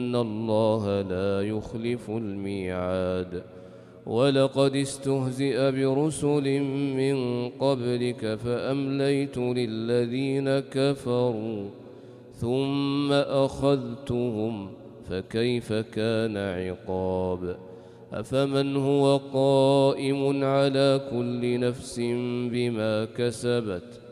إن الله لا يخلف الميعاد. ولقد استهزئ برسل من قبلك فأمليت للذين كفروا ثم أخذتهم فكيف كان عقاب. أفمن هو قائم على كل نفس بما كسبت